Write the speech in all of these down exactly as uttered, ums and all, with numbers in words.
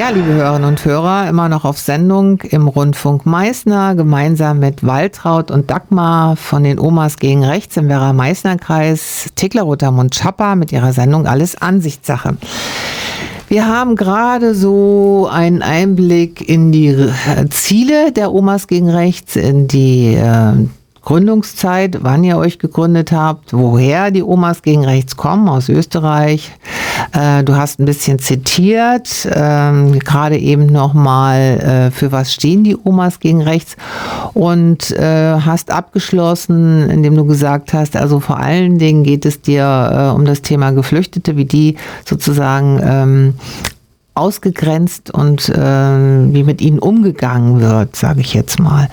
Ja, liebe Hörerinnen und Hörer, immer noch auf Sendung im Rundfunk Meißner, gemeinsam mit Waltraud und Dagmar von den Omas gegen Rechts im Werra-Meißner-Kreis, Tickler-Rotermund-Schapper mit ihrer Sendung Alles Ansichtssache. Wir haben gerade so einen Einblick in die Ziele der Omas gegen Rechts, in die äh, Gründungszeit, wann ihr euch gegründet habt, woher die Omas gegen Rechts kommen, aus Österreich. Äh, du hast ein bisschen zitiert, äh, gerade eben nochmal, äh, für was stehen die Omas gegen Rechts, und äh, hast abgeschlossen, indem du gesagt hast, also vor allen Dingen geht es dir äh, um das Thema Geflüchtete, wie die sozusagen ähm, ausgegrenzt und äh, wie mit ihnen umgegangen wird, sage ich jetzt mal.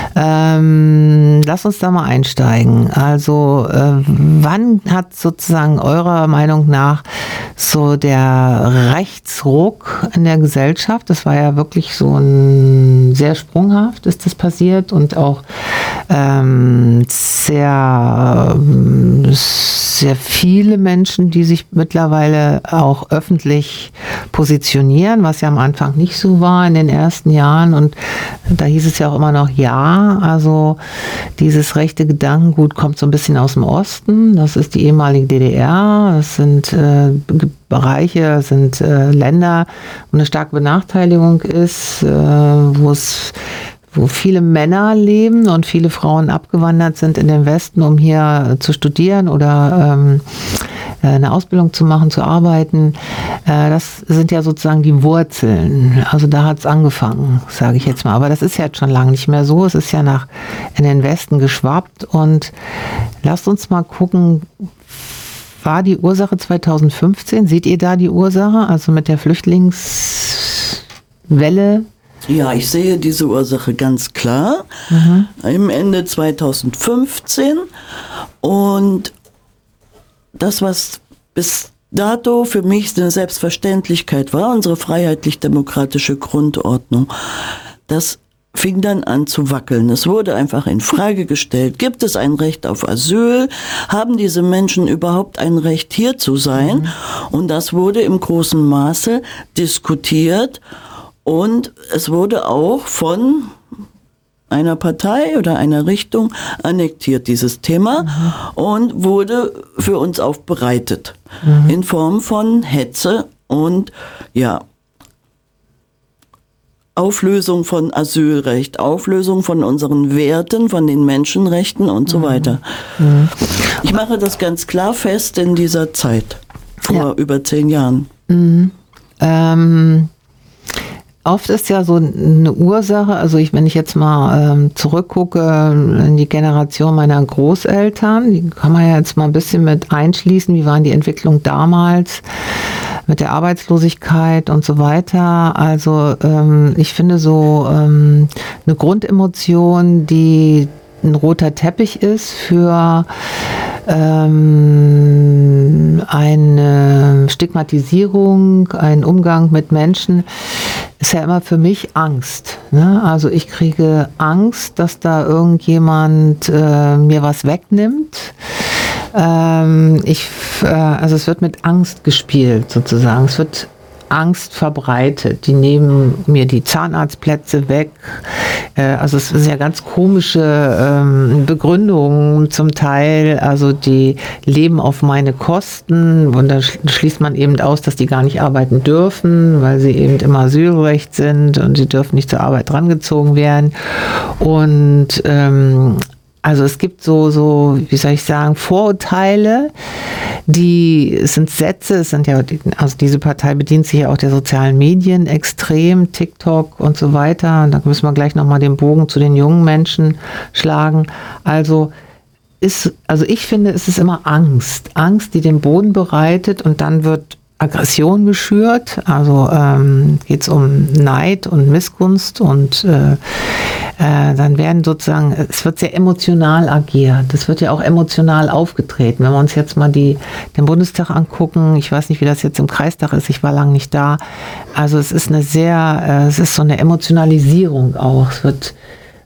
Ähm, lass uns da mal einsteigen. Also äh, wann hat sozusagen eurer Meinung nach so der Rechtsruck in der Gesellschaft, das war ja wirklich so ein sehr sprunghaft ist das passiert und auch ähm, sehr, sehr viele Menschen, die sich mittlerweile auch öffentlich positionieren, was ja am Anfang nicht so war in den ersten Jahren, und da hieß es ja auch immer noch ja, also dieses rechte Gedankengut kommt so ein bisschen aus dem Osten, das ist die ehemalige D D R, das sind äh, Bereiche, das sind äh, Länder, wo eine starke Benachteiligung ist, äh, wo es wo viele Männer leben und viele Frauen abgewandert sind in den Westen, um hier zu studieren oder ähm, eine Ausbildung zu machen, zu arbeiten. Äh, das sind ja sozusagen die Wurzeln. Also da hat es angefangen, sage ich jetzt mal. Aber das ist ja jetzt schon lange nicht mehr so. Es ist ja nach in den Westen geschwappt. Und lasst uns mal gucken, war die Ursache zweitausendfünfzehn? Seht ihr da die Ursache? Also mit der Flüchtlingswelle? Ja, ich sehe diese Ursache ganz klar. Mhm. Im Ende zweitausendfünfzehn. Und das, was bis dato für mich eine Selbstverständlichkeit war, unsere freiheitlich-demokratische Grundordnung, das fing dann an zu wackeln. Es wurde einfach in Frage gestellt, gibt es ein Recht auf Asyl? Haben diese Menschen überhaupt ein Recht, hier zu sein? Mhm. Und das wurde im großen Maße diskutiert. Und es wurde auch von einer Partei oder einer Richtung annektiert, dieses Thema, mhm. und wurde für uns aufbereitet, mhm. in Form von Hetze und ja, Auflösung von Asylrecht, Auflösung von unseren Werten, von den Menschenrechten und so weiter. Mhm. Ich mache das ganz klar fest in dieser Zeit, vor ja. über zehn Jahren. Mhm. Ähm Oft ist ja so eine Ursache, also ich, wenn ich jetzt mal ähm, zurückgucke in die Generation meiner Großeltern, die kann man ja jetzt mal ein bisschen mit einschließen, wie waren die Entwicklung damals mit der Arbeitslosigkeit und so weiter. Also ähm, ich finde so ähm, eine Grundemotion, die ein roter Teppich ist für ähm, eine Stigmatisierung, einen Umgang mit Menschen, ist ja immer für mich Angst. Ne? Also ich kriege Angst, dass da irgendjemand äh, mir was wegnimmt. Ähm, ich, äh, also es wird mit Angst gespielt sozusagen. Es wird Angst verbreitet. Die nehmen mir die Zahnarztplätze weg. Also es sind ja ganz komische ähm, Begründungen zum Teil. Also die leben auf meine Kosten, und da schließt man eben aus, dass die gar nicht arbeiten dürfen, weil sie eben im Asylrecht sind und sie dürfen nicht zur Arbeit drangezogen werden. Und ähm, also es gibt so, so, wie soll ich sagen, Vorurteile, die, es sind Sätze, es sind ja, also diese Partei bedient sich ja auch der sozialen Medien extrem, TikTok und so weiter. Da müssen wir gleich nochmal den Bogen zu den jungen Menschen schlagen. Also ist, also ich finde, es ist immer Angst. Angst, die den Boden bereitet, und dann wird Aggression geschürt. Also ähm, geht es um Neid und Missgunst, und äh, äh, dann werden sozusagen, es wird sehr emotional agiert. Es wird ja auch emotional aufgetreten. Wenn wir uns jetzt mal die, den Bundestag angucken, ich weiß nicht, wie das jetzt im Kreistag ist, ich war lange nicht da. Also es ist eine sehr, äh, es ist so eine Emotionalisierung auch. Es wird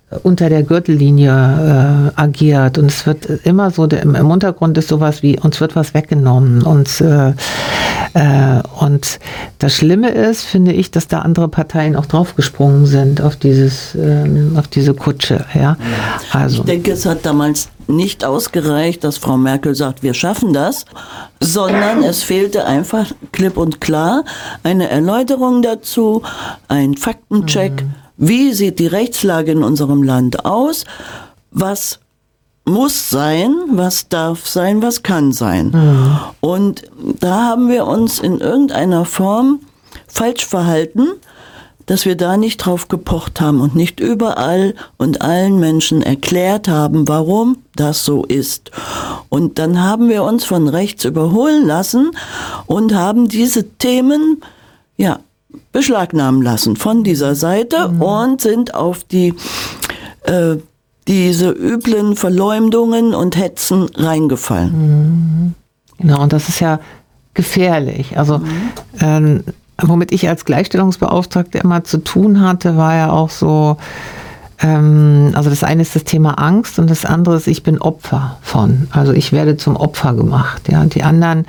unter der Gürtellinie äh, agiert und es wird immer so, der, im, im Untergrund ist sowas wie, uns wird was weggenommen und, äh, äh, und das Schlimme ist, finde ich, dass da andere Parteien auch draufgesprungen sind auf dieses, ähm, auf diese Kutsche, ja. Also. Ich denke, es hat damals nicht ausgereicht, dass Frau Merkel sagt, wir schaffen das, sondern es fehlte einfach klipp und klar eine Erläuterung dazu, ein Faktencheck. Mhm. Wie sieht die Rechtslage in unserem Land aus? Was muss sein, was darf sein, was kann sein? Mhm. Und da haben wir uns in irgendeiner Form falsch verhalten, dass wir da nicht drauf gepocht haben und nicht überall und allen Menschen erklärt haben, warum das so ist. Und dann haben wir uns von rechts überholen lassen und haben diese Themen, ja, beschlagnahmen lassen von dieser Seite mhm. und sind auf die äh, diese üblen Verleumdungen und Hetzen reingefallen. Mhm. Genau, und das ist ja gefährlich. Also mhm. ähm, womit ich als Gleichstellungsbeauftragte immer zu tun hatte, war ja auch so, ähm, also das eine ist das Thema Angst und das andere ist, ich bin Opfer von. Also ich werde zum Opfer gemacht. Ja, die anderen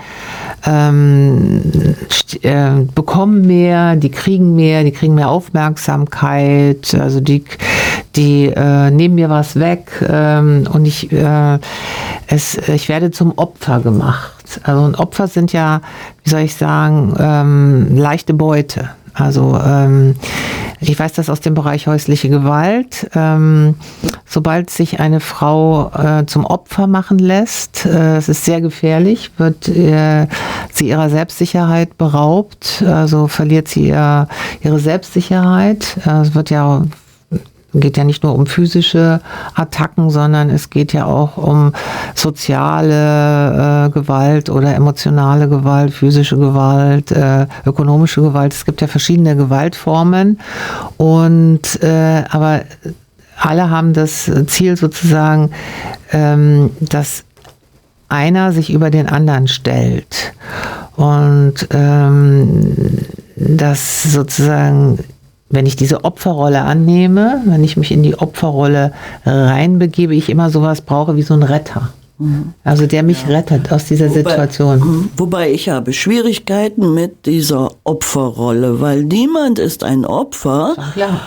ähm, äh, bekommen mehr, die kriegen mehr, die kriegen mehr Aufmerksamkeit, also die, die äh, nehmen mir was weg ähm, und ich, äh, es, ich werde zum Opfer gemacht. Also und Opfer sind ja, wie soll ich sagen, ähm, leichte Beute. Also ähm, ich weiß das aus dem Bereich häusliche Gewalt. Ähm, sobald sich eine Frau äh, zum Opfer machen lässt, äh, es ist sehr gefährlich, wird äh, sie ihrer Selbstsicherheit beraubt, also verliert sie ihr, ihre Selbstsicherheit. Äh, es wird ja geht ja nicht nur um physische Attacken, sondern es geht ja auch um soziale äh, Gewalt oder emotionale Gewalt, physische Gewalt, äh, ökonomische Gewalt. Es gibt ja verschiedene Gewaltformen und äh, aber alle haben das Ziel sozusagen, ähm, dass einer sich über den anderen stellt und ähm, das sozusagen, wenn ich diese Opferrolle annehme, wenn ich mich in die Opferrolle reinbegebe, ich immer sowas brauche wie so ein Retter. Mhm. Also der mich ja. rettet aus dieser wobei, Situation. Wobei ich habe Schwierigkeiten mit dieser Opferrolle, weil niemand ist ein Opfer. Klar.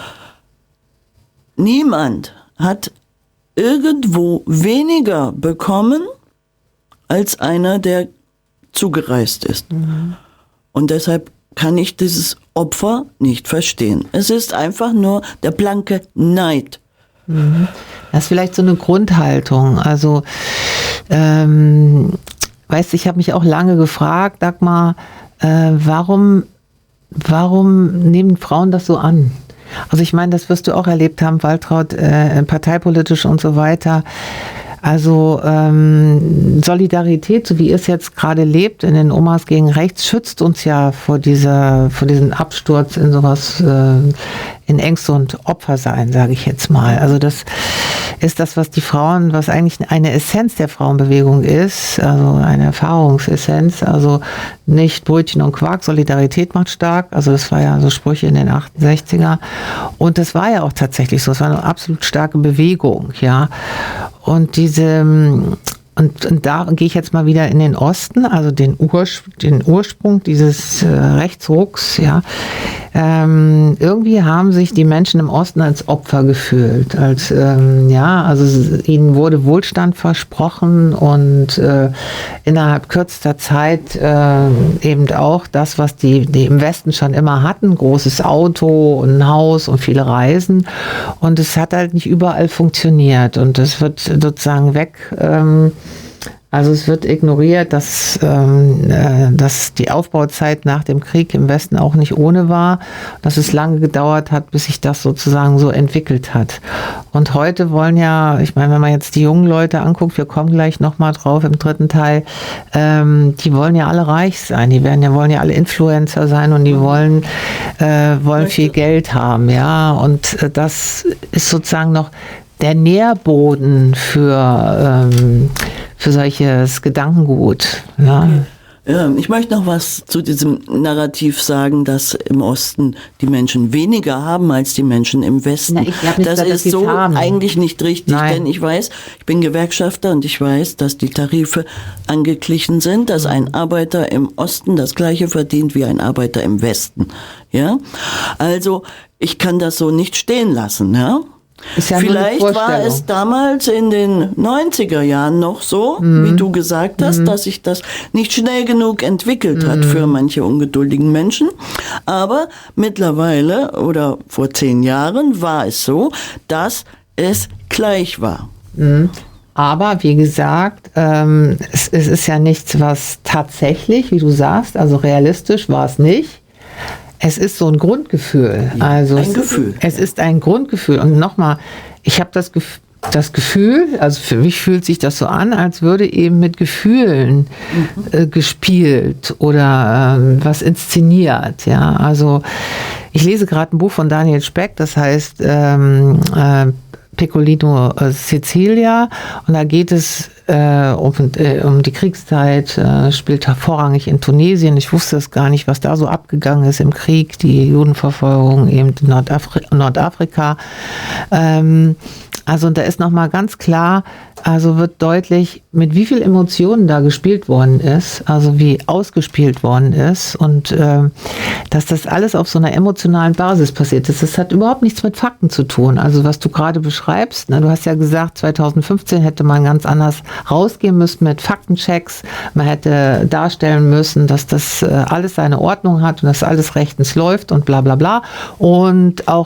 Niemand hat irgendwo weniger bekommen als einer, der zugereist ist. Mhm. Und deshalb kann ich dieses Opfer nicht verstehen. Es ist einfach nur der blanke Neid. Mhm. Das ist vielleicht so eine Grundhaltung. Also, ähm, weißt du, ich habe mich auch lange gefragt, Dagmar, äh, warum, warum nehmen Frauen das so an? Also ich meine, das wirst du auch erlebt haben, Waltraud, äh, parteipolitisch und so weiter. Also ähm, Solidarität, so wie ihr es jetzt gerade lebt, in den Omas gegen Rechts, schützt uns ja vor dieser, vor diesem Absturz in sowas, äh, in Ängste und Opfersein, sage ich jetzt mal. Also das ist das, was die Frauen, was eigentlich eine Essenz der Frauenbewegung ist, also eine Erfahrungsessenz, also nicht Brötchen und Quark, Solidarität macht stark, also das war ja so Sprüche in den achtundsechziger und das war ja auch tatsächlich so, es war eine absolut starke Bewegung, ja, und diese Und, und da gehe ich jetzt mal wieder in den Osten, also den, Urspr- den Ursprung dieses äh, Rechtsrucks, ja. Ähm, irgendwie haben sich die Menschen im Osten als Opfer gefühlt, als, ähm, ja, also ihnen wurde Wohlstand versprochen und äh, innerhalb kürzester Zeit äh, eben auch das, was die, die im Westen schon immer hatten, großes Auto und ein Haus und viele Reisen, und es hat halt nicht überall funktioniert und es wird sozusagen weg, ähm, also es wird ignoriert, dass, ähm, äh, dass die Aufbauzeit nach dem Krieg im Westen auch nicht ohne war, dass es lange gedauert hat, bis sich das sozusagen so entwickelt hat. Und heute wollen ja, ich meine, wenn man jetzt die jungen Leute anguckt, wir kommen gleich nochmal drauf im dritten Teil, ähm, die wollen ja alle reich sein, die werden ja, wollen ja alle Influencer sein und die wollen, äh, wollen viel Geld haben, ja, und äh, das ist sozusagen noch der Nährboden für, ähm, für solches Gedankengut. Ja. Ja, ich möchte noch was zu diesem Narrativ sagen, dass im Osten die Menschen weniger haben als die Menschen im Westen. Na, ich hab nicht das gesagt, dass ist so haben. eigentlich nicht richtig, Nein. denn ich weiß, ich bin Gewerkschafter und ich weiß, dass die Tarife angeglichen sind, dass ein Arbeiter im Osten das Gleiche verdient wie ein Arbeiter im Westen. Ja, also ich kann das so nicht stehen lassen, ja. Ist ja Vielleicht war es damals in den neunziger Jahren noch so, mhm. wie du gesagt hast, mhm. dass sich das nicht schnell genug entwickelt mhm. hat für manche ungeduldigen Menschen. Aber mittlerweile oder vor zehn Jahren war es so, dass es gleich war. Mhm. Aber wie gesagt, ähm, es, es ist ja nichts, was tatsächlich, wie du sagst, also realistisch war es nicht. Es ist so ein Grundgefühl. Ja, also ein es, Gefühl. Es ist ein Grundgefühl. Und nochmal, ich habe das, Gef- das Gefühl, also für mich fühlt sich das so an, als würde eben mit Gefühlen mhm. äh, gespielt oder ähm, was inszeniert. Ja, also ich lese gerade ein Buch von Daniel Speck, das heißt ähm, äh, Piccolino äh, Sicilia, und da geht es äh, um, äh, um die Kriegszeit, äh, spielt vorrangig in Tunesien. Ich wusste es gar nicht, was da so abgegangen ist im Krieg, die Judenverfolgung eben in Nordafri- Nordafrika. Ähm, also da ist nochmal ganz klar, also wird deutlich, mit wie viel Emotionen da gespielt worden ist, also wie ausgespielt worden ist, und äh, dass das alles auf so einer emotionalen Basis passiert ist. Das hat überhaupt nichts mit Fakten zu tun. Also was du gerade beschreibst, ne, du hast ja gesagt, zweitausendfünfzehn hätte man ganz anders rausgehen müssen mit Faktenchecks. Man hätte darstellen müssen, dass das äh, alles seine Ordnung hat und dass alles rechtens läuft und bla bla bla. Und auch